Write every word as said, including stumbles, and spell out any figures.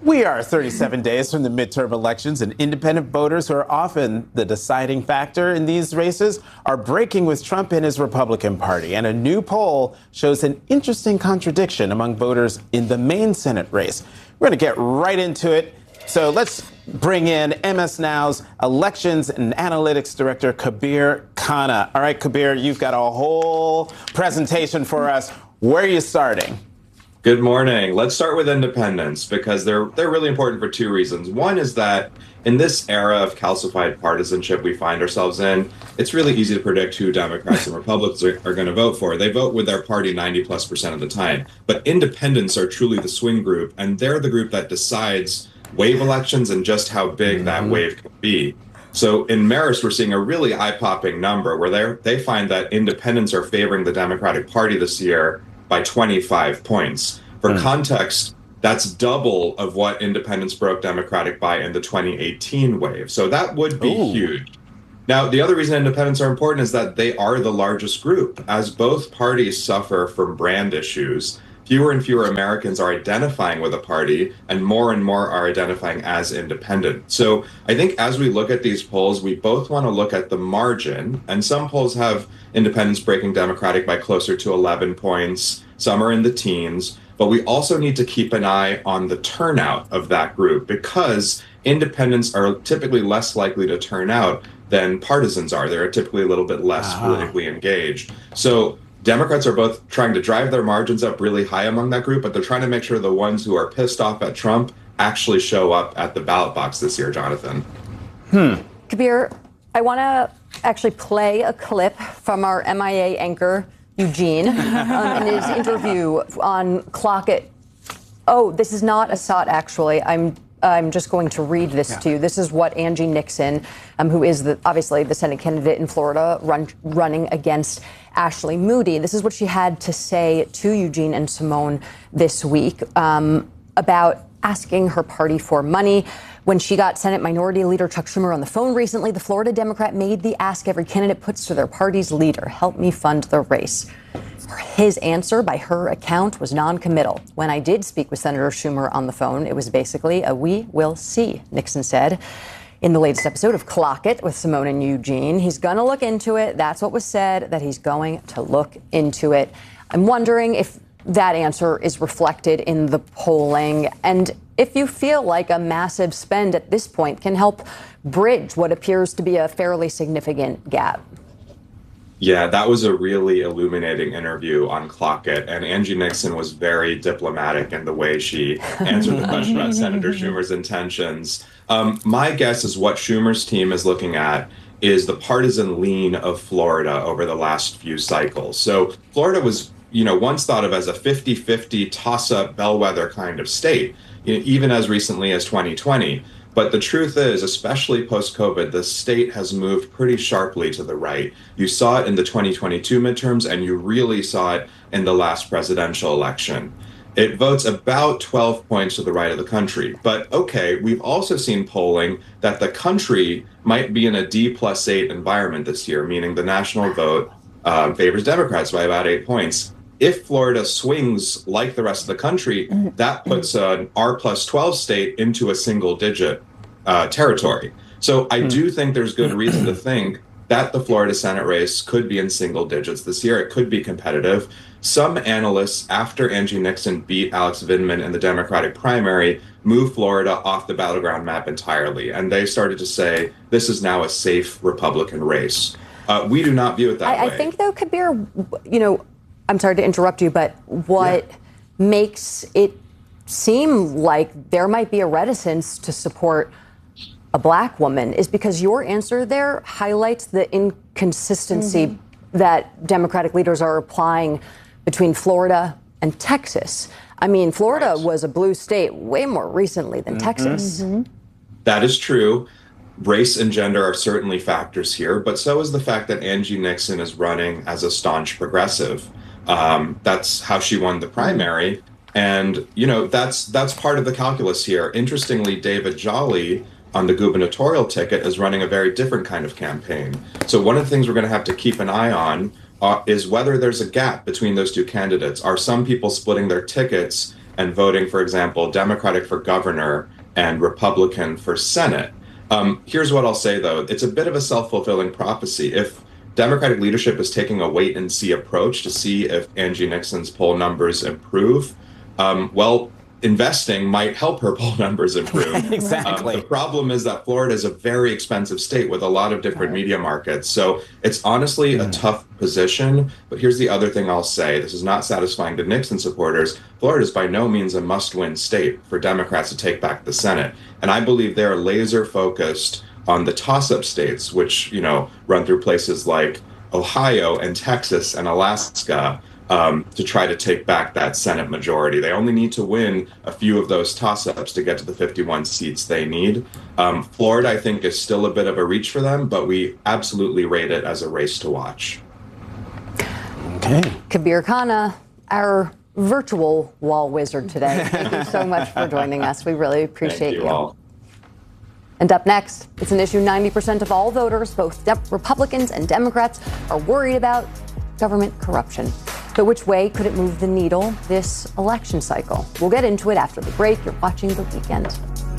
We are thirty-seven days from the midterm elections, and independent voters, who are often the deciding factor in these races, are breaking with Trump and his Republican Party. And a new poll shows an interesting contradiction among voters in the main Senate race. We're going to get right into it. So let's bring in M S Now's Elections and Analytics Director, Kabir Khanna. All right, Kabir, you've got a whole presentation for us. Where are you starting? Good morning. Let's start with independents because they're they're really important for two reasons. One is that in this era of calcified partisanship we find ourselves in, it's really easy to predict who Democrats and Republicans are, are going to vote for. They vote with their party ninety plus percent of the time. But independents are truly the swing group, and they're the group that decides wave elections and just how big mm-hmm. that wave can be. So in Marist, we're seeing a really eye-popping number where they they find that independents are favoring the Democratic Party this year by twenty-five points. For mm. context, that's double of what independents broke Democratic by in the twenty eighteen wave. So that would be Ooh. huge. Now, the other reason independents are important is that they are the largest group. As both parties suffer from brand issues, fewer and fewer Americans are identifying with a party, and more and more are identifying as independent. So I think as we look at these polls, we both want to look at the margin, and some polls have independents breaking Democratic by closer to eleven points. Some are in the teens, but we also need to keep an eye on the turnout of that group because independents are typically less likely to turn out than partisans are. They're typically a little bit less uh-huh. politically engaged. So Democrats are both trying to drive their margins up really high among that group, but they're trying to make sure the ones who are pissed off at Trump actually show up at the ballot box this year, Jonathan. Hmm. Kabir, I want to actually play a clip from our M I A anchor, Eugene, um, in his interview on Clock It. Oh, this is not a S O T, actually. I'm I'm just going to read this yeah. to you. This is what Angie Nixon, um, who is the, obviously the Senate candidate in Florida, run, running against Ashley Moody. This is what she had to say to Eugene and Simone this week um, about asking her party for money. When she got Senate Minority Leader Chuck Schumer on the phone recently, the Florida Democrat made the ask every candidate puts to their party's leader: help me fund the race. His answer, by her account, was non-committal. When I did speak with Senator Schumer on the phone, it was basically a we will see, Nixon said. In the latest episode of Clock It with Simone and Eugene, he's going to look into it. That's what was said, that he's going to look into it. I'm wondering if that answer is reflected in the polling, and if you feel like a massive spend at this point can help bridge what appears to be a fairly significant gap. Yeah, that was a really illuminating interview on Clock It, and Angie Nixon was very diplomatic in the way she answered the question about Senator Schumer's intentions. Um, my guess is what Schumer's team is looking at is the partisan lean of Florida over the last few cycles. So Florida was, you know, once thought of as a fifty-fifty toss-up bellwether kind of state, you know, even as recently as twenty twenty. But the truth is, especially post-COVID, the state has moved pretty sharply to the right. You saw it in the twenty twenty-two midterms, and you really saw it in the last presidential election. It votes about twelve points to the right of the country. But okay, we've also seen polling that the country might be in a D plus eight environment this year, meaning the national vote uh, favors Democrats by about eight points. If Florida swings like the rest of the country, that puts an R plus twelve state into a single digit uh, territory. So I do think there's good reason to think that the Florida Senate race could be in single digits this year. It could be competitive. Some analysts, after Angie Nixon beat Alex Vindman in the Democratic primary, moved Florida off the battleground map entirely. And they started to say, this is now a safe Republican race. Uh, we do not view it that I, way. I think, though, Kabir, you know, I'm sorry to interrupt you, but what yeah. makes it seem like there might be a reticence to support a black woman is because your answer there highlights the inconsistency mm-hmm. that Democratic leaders are applying between Florida and Texas. I mean, Florida right. was a blue state way more recently than mm-hmm. Texas. Mm-hmm. That is true. Race and gender are certainly factors here, but so is the fact that Angie Nixon is running as a staunch progressive. Um, that's how she won the primary. And, you know, that's that's part of the calculus here. Interestingly, David Jolly on the gubernatorial ticket is running a very different kind of campaign. So one of the things we're going to have to keep an eye on uh, is whether there's a gap between those two candidates. Are some people splitting their tickets and voting, for example, Democratic for governor and Republican for Senate. Um, here's what I'll say, though. It's a bit of a self-fulfilling prophecy. If Democratic leadership is taking a wait-and-see approach to see if Angie Nixon's poll numbers improve, um, well, investing might help her poll numbers improve. Exactly. Um, the problem is that Florida is a very expensive state with a lot of different media markets. So it's honestly mm. a tough position. But here's the other thing I'll say. This is not satisfying to Nixon supporters. Florida is by no means a must-win state for Democrats to take back the Senate. And I believe they're laser focused on the toss-up states, which, you know, run through places like Ohio and Texas and Alaska, Um, to try to take back that Senate majority. They only need to win a few of those toss-ups to get to the fifty-one seats they need. Um, Florida, I think, is still a bit of a reach for them, but we absolutely rate it as a race to watch. Okay. Kabir Khanna, our virtual wall wizard today. Thank you so much for joining us. We really appreciate Thank you. you. All. And up next, it's an issue ninety percent of all voters, both De- Republicans and Democrats, are worried about: government corruption. But which way could it move the needle this election cycle? We'll get into it after the break. You're watching The Weekend.